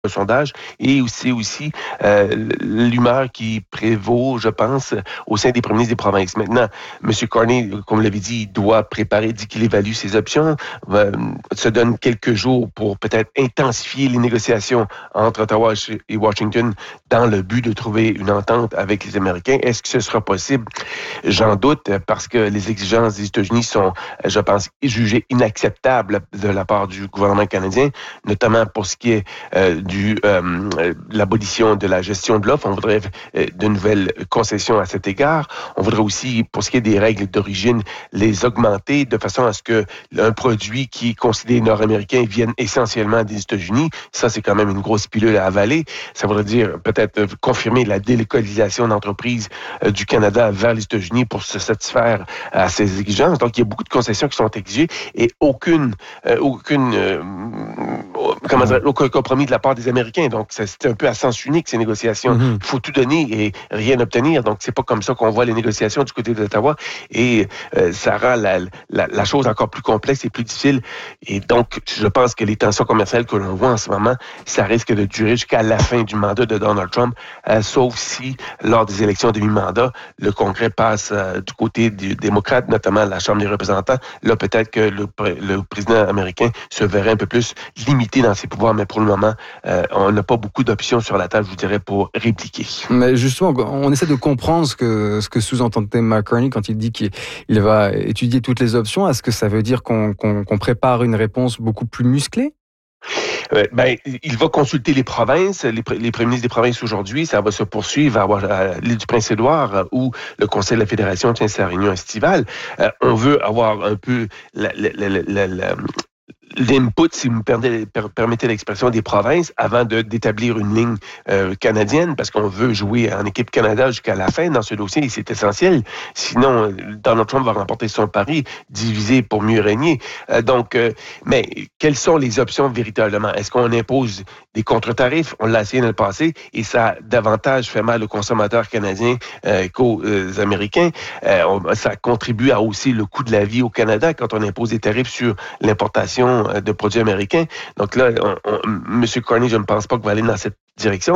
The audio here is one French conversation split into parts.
sondage, et aussi l'humeur qui prévaut, je pense, au sein des premiers ministres des provinces. Maintenant, M. Carney, comme l'avait dit, il doit préparer, dit qu'il évalue ses options, se donne quelques jours pour peut-être intensifier les négociations entre Ottawa et Washington dans le but de trouver une entente avec les Américains. Est-ce que ce sera possible? J'en doute, parce que les exigences des États-Unis sont, je pense, jugées inacceptables de la part du gouvernement canadien, notamment pour ce qui est l'abolition de la gestion de l'offre. On voudrait de nouvelles concessions à cet égard. On voudrait aussi, pour ce qui est des règles d'origine, les augmenter de façon à ce que un produit qui est considéré nord-américain vienne essentiellement des États-Unis. Ça, c'est quand même une grosse pilule à avaler. Ça voudrait dire peut-être confirmer la délocalisation d'entreprises du Canada vers les États-Unis pour se satisfaire à ces exigences. Donc, il y a beaucoup de concessions qui sont exigées et aucun compromis de la part des Américains. Donc, c'est un peu à sens unique, ces négociations. Il faut tout donner et rien obtenir. Donc, c'est pas comme ça qu'on voit les négociations du côté d'Ottawa. Et ça rend la chose encore plus complexe et plus difficile. Et donc, je pense que les tensions commerciales que l'on voit en ce moment, ça risque de durer jusqu'à la fin du mandat de Donald Trump, sauf si, lors des élections de mi-mandat, le Congrès passe du côté des démocrates, notamment la Chambre des représentants. Là, peut-être que le président américain se verrait un peu plus limité dans ses pouvoirs, mais pour le moment, on n'a pas beaucoup d'options sur la table, je vous dirais, pour répliquer. Mais justement, on essaie de comprendre ce que sous-entendait Mark Carney quand il dit qu'il va étudier toutes les options. Est-ce que ça veut dire qu'on prépare une réponse beaucoup plus musclée? Il va consulter les provinces, les premiers ministres des provinces aujourd'hui. Ça va se poursuivre à l'île du Prince-Édouard, où le Conseil de la Fédération tient sa réunion estivale. On veut avoir un peu l'input, si vous me permettez l'expression, des provinces avant d'établir une ligne canadienne, parce qu'on veut jouer en équipe Canada jusqu'à la fin dans ce dossier, et c'est essentiel. Sinon, Donald Trump va remporter son pari, diviser pour mieux régner. Mais quelles sont les options véritablement? Est-ce qu'on impose des contre-tarifs? On l'a essayé dans le passé, et ça a davantage fait mal aux consommateurs canadiens qu'aux Américains. Ça contribue à hausser le coût de la vie au Canada quand on impose des tarifs sur l'importation de produits américains. Donc là, M. Carney, je ne pense pas qu'il va aller dans cette direction.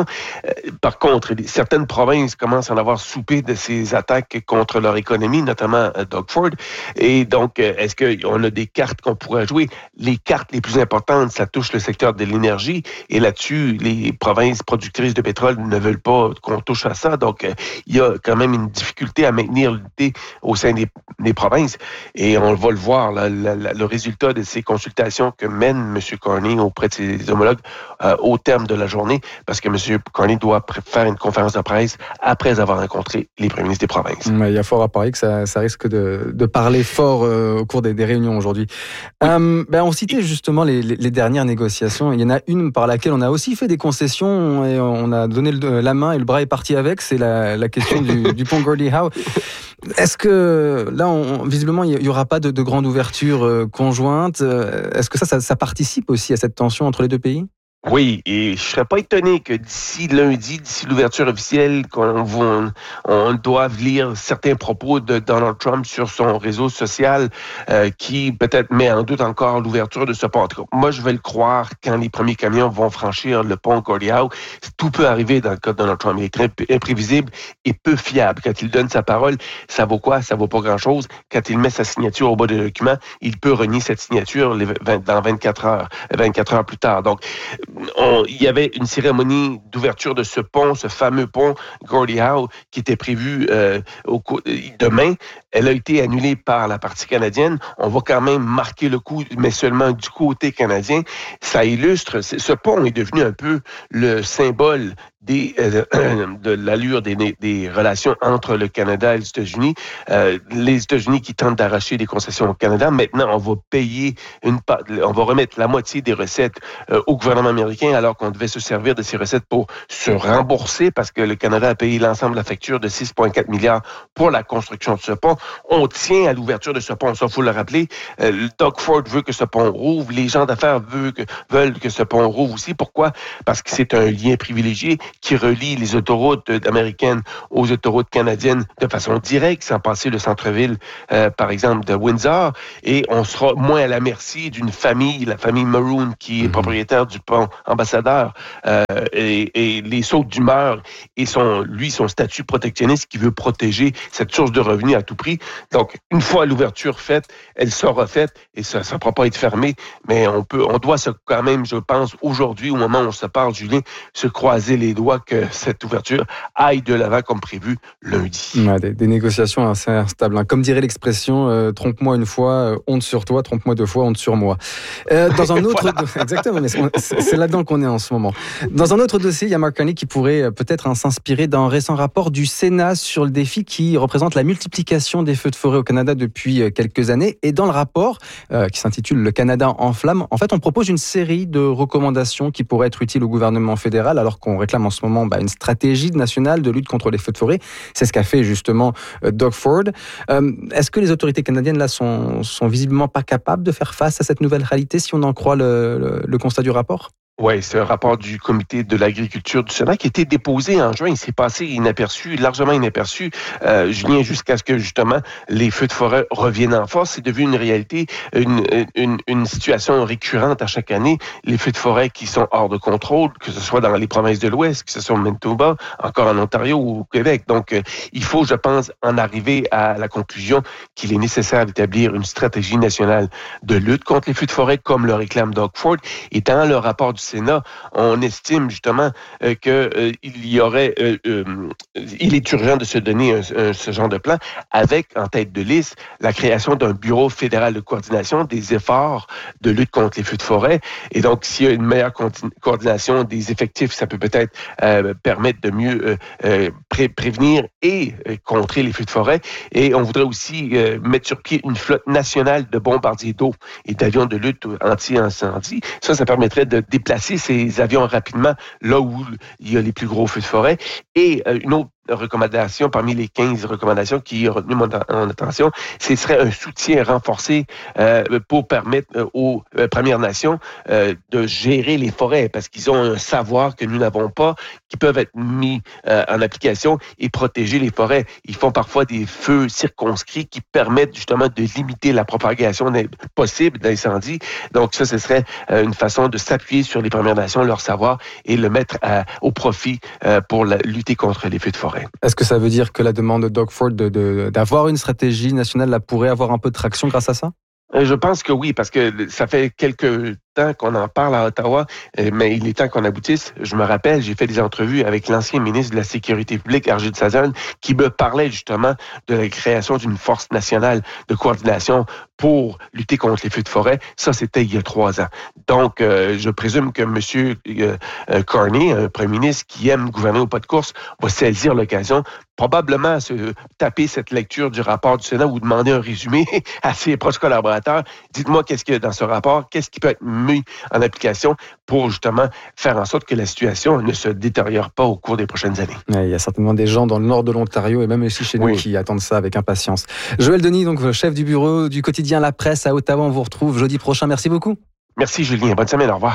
Par contre, certaines provinces commencent à en avoir soupé de ces attaques contre leur économie, notamment Doug Ford. Et donc, est-ce qu'on a des cartes qu'on pourrait jouer? Les cartes les plus importantes, ça touche le secteur de l'énergie. Et là-dessus, les provinces productrices de pétrole ne veulent pas qu'on touche à ça. Donc, il y a quand même une difficulté à maintenir l'unité au sein des provinces. Et on va le voir, le résultat de ces consultations que mène M. Carney auprès de ses homologues au terme de la journée, parce que M. Carney doit faire une conférence de presse après avoir rencontré les premiers ministres des provinces. Il y a fort à parier que ça risque de parler fort au cours des réunions aujourd'hui. On citait justement les dernières négociations. Il y en a une par laquelle on a aussi fait des concessions et on a donné la main et le bras est parti avec. C'est la question du pont Gordie Howe. Est-ce que là, visiblement, il n'y aura pas de grande ouverture conjointe? Est-ce que ça participe aussi à cette tension entre les deux pays? Oui, et je ne serais pas étonné que d'ici lundi, d'ici l'ouverture officielle, on doive lire certains propos de Donald Trump sur son réseau social qui peut-être met en doute encore l'ouverture de ce pont. En tout cas, moi, je vais le croire quand les premiers camions vont franchir le pont Gordie Howe. Tout peut arriver dans le cas de Donald Trump. Il est très imprévisible et peu fiable. Quand il donne sa parole, ça vaut quoi? Ça vaut pas grand-chose. Quand il met sa signature au bas du document, il peut renier cette signature dans 24 heures plus tard. Donc, il y avait une cérémonie d'ouverture de ce pont, ce fameux pont Gordie Howe, qui était prévue demain. Elle a été annulée par la partie canadienne. On va quand même marquer le coup, mais seulement du côté canadien. Ça illustre, ce pont est devenu un peu le symbole de l'allure des relations entre le Canada et les États-Unis. Les États-Unis qui tentent d'arracher des concessions au Canada. Maintenant, on va payer on va remettre la moitié des recettes au gouvernement américain, alors qu'on devait se servir de ces recettes pour se rembourser, parce que le Canada a payé l'ensemble de la facture de 6,4 milliards pour la construction de ce pont. On tient à l'ouverture de ce pont, ça, il faut le rappeler. Doug Ford veut que ce pont rouvre. Les gens d'affaires veulent que ce pont rouvre aussi. Pourquoi? Parce que c'est un lien privilégié qui relie les autoroutes américaines aux autoroutes canadiennes de façon directe, sans passer le centre-ville, par exemple, de Windsor. Et on sera moins à la merci d'une famille, la famille Maroon, qui est propriétaire du pont Ambassadeur, et les sautes d'humeur et son statut protectionniste qui veut protéger cette source de revenus à tout prix. Donc, une fois l'ouverture faite, elle sera faite et ça ne pourra pas être fermé. Mais on doit quand même, je pense, aujourd'hui, au moment où on se parle, Julien, se croiser les doigts que cette ouverture aille de l'avant comme prévu lundi. Ouais, des négociations assez instables. Comme dirait l'expression, trompe-moi une fois, honte sur toi, trompe-moi deux fois, honte sur moi. Dans un autre... Voilà. Exactement, mais c'est là-dedans qu'on est en ce moment. Dans un autre dossier, il y a Mark Carney qui pourrait peut-être s'inspirer d'un récent rapport du Sénat sur le défi qui représente la multiplication des feux de forêt au Canada depuis quelques années. Et dans le rapport, qui s'intitule « Le Canada en flammes », en fait, on propose une série de recommandations qui pourraient être utiles au gouvernement fédéral, alors qu'on réclame en ce moment une stratégie nationale de lutte contre les feux de forêt. C'est ce qu'a fait justement Doug Ford. Est-ce que les autorités canadiennes là sont visiblement pas capables de faire face à cette nouvelle réalité si on en croit le constat du rapport? Oui, c'est un rapport du Comité de l'agriculture du Sénat qui a été déposé en juin. Il s'est passé largement inaperçu, Julien, jusqu'à ce que, justement, les feux de forêt reviennent en force. C'est devenu une réalité, une situation récurrente à chaque année. Les feux de forêt qui sont hors de contrôle, que ce soit dans les provinces de l'Ouest, que ce soit au Manitoba, encore en Ontario ou au Québec. Donc, il faut, je pense, en arriver à la conclusion qu'il est nécessaire d'établir une stratégie nationale de lutte contre les feux de forêt, comme le réclame Doug Ford. Et dans le rapport du Sénat, on estime justement qu'il est urgent de se donner ce genre de plan avec en tête de liste la création d'un bureau fédéral de coordination des efforts de lutte contre les feux de forêt. Et donc, s'il y a une meilleure coordination des effectifs, ça peut peut-être permettre de mieux prévenir et contrer les feux de forêt. Et on voudrait aussi mettre sur pied une flotte nationale de bombardiers d'eau et d'avions de lutte anti-incendie. Ça permettrait de déplacer ces avions rapidement là où il y a les plus gros feux de forêt. Et une autre recommandation, parmi les 15 recommandations qui ont retenu mon attention, ce serait un soutien renforcé pour permettre aux Premières Nations de gérer les forêts, parce qu'ils ont un savoir que nous n'avons pas, qui peuvent être mis en application et protéger les forêts. Ils font parfois des feux circonscrits qui permettent justement de limiter la propagation possible d'incendies. Donc ça, ce serait une façon de s'appuyer sur les Premières Nations, leur savoir, et le mettre au profit pour lutter contre les feux de forêt. Est-ce que ça veut dire que la demande de Doug Ford d'avoir une stratégie nationale là, pourrait avoir un peu de traction grâce à ça? Je pense que oui, parce que ça fait quelques temps qu'on en parle à Ottawa, mais il est temps qu'on aboutisse. Je me rappelle, j'ai fait des entrevues avec l'ancien ministre de la Sécurité publique, Arjit Sajjan, qui me parlait justement de la création d'une force nationale de coordination pour lutter contre les feux de forêt. Ça, c'était il y a 3 ans. Donc, je présume que M. Carney, un premier ministre qui aime gouverner au pas de course, va saisir l'occasion, probablement se taper cette lecture du rapport du Sénat ou demander un résumé à ses proches collaborateurs. Dites-moi qu'est-ce qu'il y a dans ce rapport, qu'est-ce qui peut être mis en application pour justement faire en sorte que la situation ne se détériore pas au cours des prochaines années. Il y a certainement des gens dans le nord de l'Ontario et même ici chez nous qui attendent ça avec impatience. Joël Denis, donc chef du bureau du quotidien La Presse à Ottawa, on vous retrouve jeudi prochain. Merci beaucoup. Merci Julien, bonne semaine, au revoir.